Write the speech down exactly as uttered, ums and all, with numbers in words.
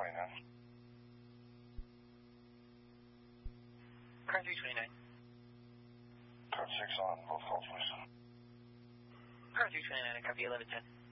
twenty-nine. Car three twenty-nine. Code six on both calls, please. Car three twenty-nine, I copy eleven ten.